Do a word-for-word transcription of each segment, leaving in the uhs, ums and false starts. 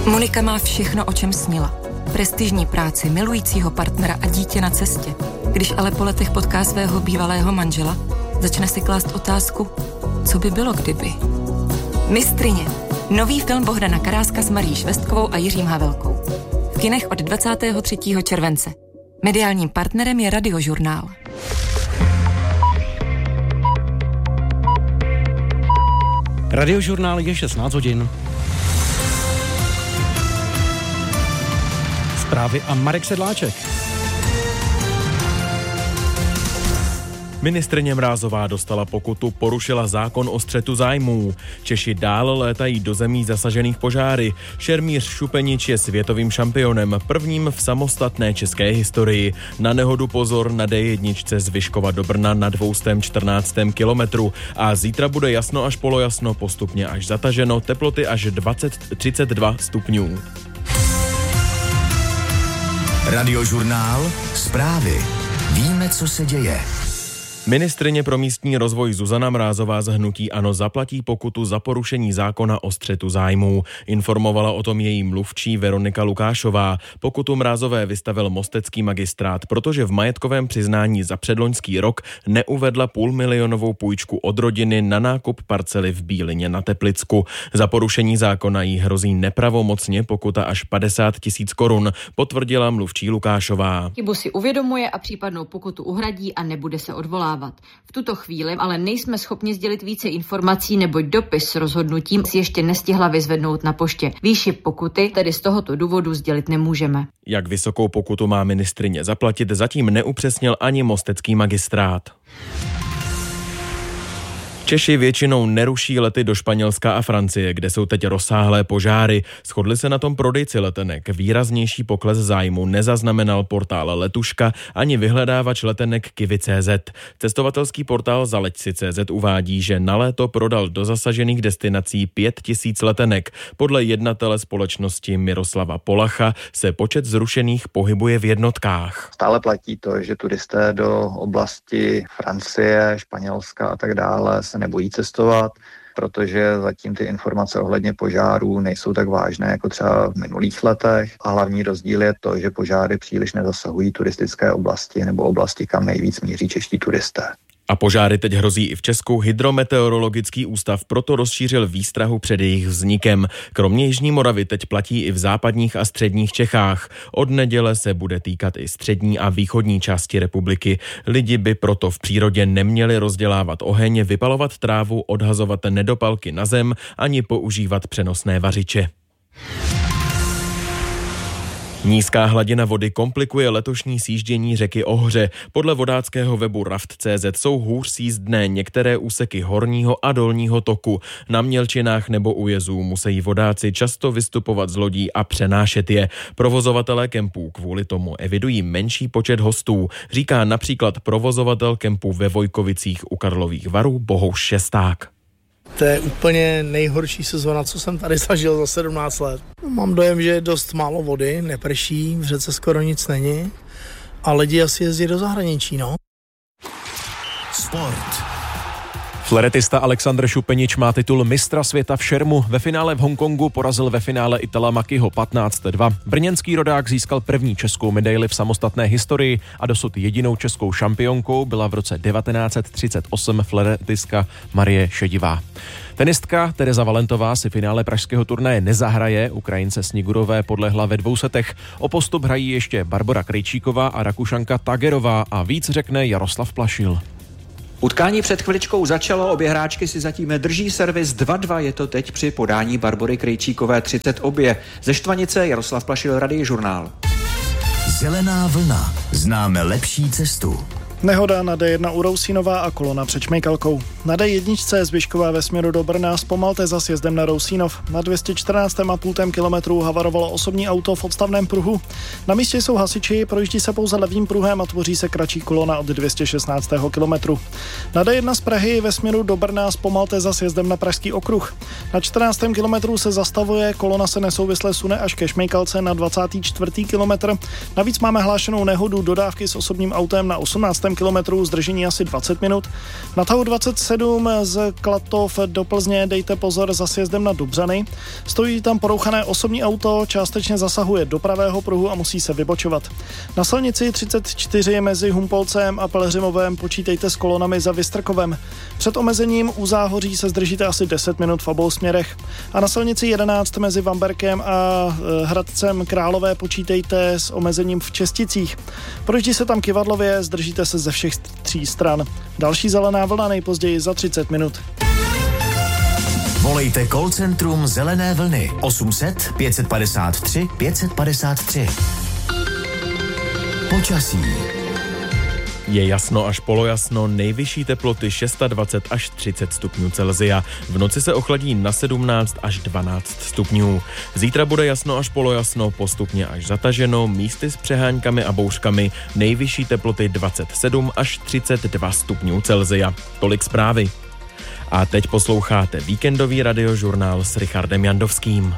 Monika má všechno, o čem snila. Prestižní práci, milujícího partnera a dítě na cestě. Když ale po letech potká svého bývalého manžela, začne si klást otázku, co by bylo kdyby. Mistryně. Nový film Bohdana Karáska s Marií Švestkovou a Jiřím Havelkou. V kinech od dvacátého třetího července. Mediálním partnerem je Radiožurnál. Radiožurnál je šestnáct hodin. Zprávy a Marek Sedláček. Ministryně Mrázová dostala pokutu, porušila zákon o střetu zájmů. Češi dál létají do zemí zasažených požáry. Šermíř Šupenič je světovým šampionem, prvním v samostatné české historii. Na nehodu pozor na D jedna z Vyškova do Brna na dvě stě čtrnáct kilometru. A zítra bude jasno až polojasno, postupně až zataženo, teploty až dvacet třicet dva stupňů. Radiožurnál, zprávy. Víme, co se děje. Ministryně pro místní rozvoj Zuzana Mrázová z hnutí ANO zaplatí pokutu za porušení zákona o střetu zájmů. Informovala o tom její mluvčí Veronika Lukášová. Pokutu Mrázové vystavil mostecký magistrát, protože v majetkovém přiznání za předloňský rok neuvedla půlmilionovou půjčku od rodiny na nákup parcely v Bílině na Teplicku. Za porušení zákona jí hrozí nepravomocně pokuta až padesát tisíc korun, potvrdila mluvčí Lukášová. Chybu si uvědomuje a případnou pokutu uhradí a nebude se odvolávat. V tuto chvíli ale nejsme schopni sdělit více informací, neboť dopis s rozhodnutím si ještě nestihla vyzvednout na poště. Výši pokuty tedy z tohoto důvodu sdělit nemůžeme. Jak vysokou pokutu má ministryně zaplatit, zatím neupřesnil ani mostecký magistrát. Češi většinou neruší lety do Španělska a Francie, kde jsou teď rozsáhlé požáry. Shodli se na tom prodejci letenek. Výraznější pokles zájmu nezaznamenal portál Letuška ani vyhledávač letenek Kiwi tečka cé zet. Cestovatelský portál Zaleď si tečka cé zet uvádí, že na léto prodal do zasažených destinací pět tisíc letenek. Podle jednatele společnosti Miroslava Polacha se počet zrušených pohybuje v jednotkách. Stále platí to, že turisté do oblasti Francie, Španělska a tak dále se nebojí cestovat, protože zatím ty informace ohledně požárů nejsou tak vážné jako třeba v minulých letech. A hlavní rozdíl je to, že požáry příliš nezasahují turistické oblasti nebo oblasti, kam nejvíc míří čeští turisté. A požáry teď hrozí i v Česku. Hydrometeorologický ústav proto rozšířil výstrahu před jejich vznikem. Kromě Jižní Moravy teď platí i v západních a středních Čechách. Od neděle se bude týkat i střední a východní části republiky. Lidi by proto v přírodě neměli rozdělávat oheň, vypalovat trávu, odhazovat nedopalky na zem ani používat přenosné vařiče. Nízká hladina vody komplikuje letošní sjíždění řeky Ohře. Podle vodáckého webu raft tečka cé zet jsou hůř sjízdné některé úseky horního a dolního toku. Na mělčinách nebo u jezů musí vodáci často vystupovat z lodí a přenášet je. Provozovatelé kempů kvůli tomu evidují menší počet hostů, říká například provozovatel kempu ve Vojkovicích u Karlových Varů Bohuš Šesták. To je úplně nejhorší sezona, co jsem tady zažil za sedmnáct let. Mám dojem, že je dost málo vody, neprší, v řece skoro nic není a lidi asi jezdí do zahraničí, no. Sport. Fleretista Alexander Šupenič má titul mistra světa v šermu. Ve finále v Hongkongu porazil ve finále Itala Makiho patnáct dva. Brněnský rodák získal první českou medaili v samostatné historii a dosud jedinou českou šampionkou byla v roce devatenáct třicet osm fleretistka Marie Šedivá. Tenistka Tereza Valentová si finále pražského turnaje nezahraje, Ukrajince Snigurové podlehla ve dvou setech. O postup hrají ještě Barbora Krejčíková a Rakušanka Tagerová a víc řekne Jaroslav Plašil. Utkání před chviličkou začalo, obě hráčky si zatím drží servis dva dva, je to teď při podání Barbory Krejčíkové třicet obě. Ze Štvanice Jaroslav Plašil, Radiožurnál. Zelená vlna. Známe lepší cestu. Nehoda na D jedna u Rousínova a kolona před Šmejkalkou. Na D jedna z Vyškova ve směru do Brna zpomalte za sjezdem na Rousínov. Na dvě stě čtrnáct celá pět kilometru havarovalo osobní auto v odstavném pruhu. Na místě jsou hasiči, projíždí se pouze levým pruhem a tvoří se kratší kolona od dvě stě šestnáct kilometru. Na D jedna z Prahy ve směru do Brna zpomalte za sjezdem na Pražský okruh. Na čtrnáctém kilometru se zastavuje, kolona se nesouvisle sune až ke Šmejkalce na dvacátém čtvrtém kilometru. Navíc máme hlášenou nehodu dodávky s osobním autem na osmnáctém osm kilometrů, zdržení asi dvacet minut. Na tahu dvacet sedm z Klatov do Plzně dejte pozor za sjezdem na Dubřany. Stojí tam porouchané osobní auto, částečně zasahuje do pravého pruhu a musí se vybočovat. Na silnici třicet čtyři mezi Humpolcem a Pelhřimovem počítejte s kolonami za Vystrkovem. Před omezením u Záhoří se zdržíte asi deset minut v obou směrech. A na silnici jedenáct mezi Vamberkem a Hradcem Králové počítejte s omezením v Česticích. Projíždí se tam Kivadlově, zdržíte se ze všech tří stran. Další zelená vlna nejpozději za třicet minut. Volejte call centrum Zelené vlny osm set pět padesát tři pět padesát tři. Počasí. Je jasno až polojasno, nejvyšší teploty dvacet šest až třicet stupňů Celsia. V noci se ochladí na sedmnáct až dvanáct stupňů. Zítra bude jasno až polojasno, postupně až zataženo, místy s přeháňkami a bouřkami. Nejvyšší teploty dvacet sedm až třicet dva stupňů Celsia. Tolik zprávy. A teď posloucháte víkendový radiožurnál s Richardem Jandovským.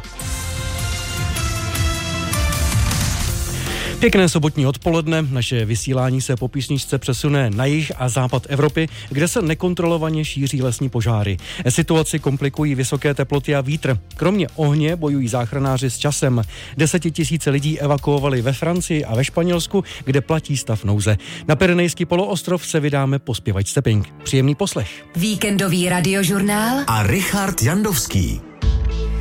Pěkné sobotní odpoledne, naše vysílání se po písničce přesune na jih a západ Evropy, kde se nekontrolovaně šíří lesní požáry. Situaci komplikují vysoké teploty a vítr. Kromě ohně bojují záchranáři s časem. Desetitisíce lidí evakuovali ve Francii a ve Španělsku, kde platí stav nouze. Na Pyrenejský poloostrov se vydáme po zpěvačce Pink. Příjemný poslech. Víkendový radiožurnál a Richard Jandovský.